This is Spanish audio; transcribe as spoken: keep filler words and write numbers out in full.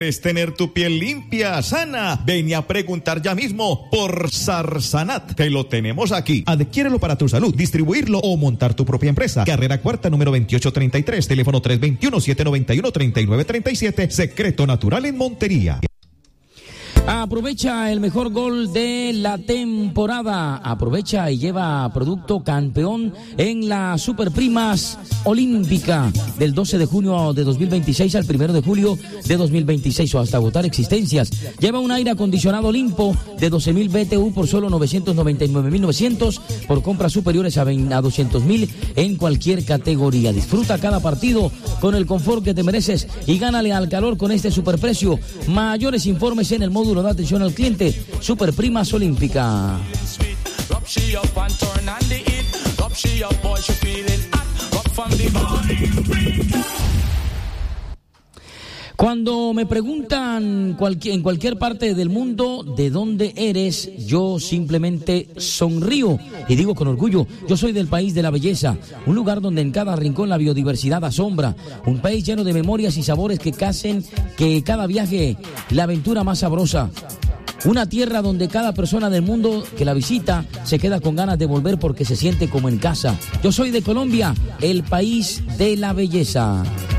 Es tener tu piel limpia, sana. Ven y a preguntar ya mismo por Sarsanat, que lo tenemos aquí. Adquiérelo para tu salud, distribuirlo o montar tu propia empresa. Carrera Cuarta, número veintiocho treinta y tres, teléfono tres dos uno, siete nueve uno, tres nueve tres siete, Secreto Natural en Montería. Aprovecha el mejor gol de la temporada. Aprovecha y lleva producto campeón en la Superprimas Olímpica del doce de junio de dos mil veintiséis al primero de julio de dos mil veintiséis o hasta agotar existencias. Lleva un aire acondicionado Limpo de doce mil B T U por solo novecientos noventa y nueve mil novecientos por compras superiores a doscientos mil en cualquier categoría. Disfruta cada partido con el confort que te mereces y gánale al calor con este superprecio. Mayores informes en el módulo de atención al cliente Superprimas Olímpica. Cuando me preguntan cualquier, en cualquier parte del mundo de dónde eres, yo simplemente sonrío y digo con orgullo, yo soy del país de la belleza, un lugar donde en cada rincón la biodiversidad asombra, un país lleno de memorias y sabores que hacen que cada viaje la aventura más sabrosa. Una tierra donde cada persona del mundo que la visita se queda con ganas de volver porque se siente como en casa. Yo soy de Colombia, el país de la belleza.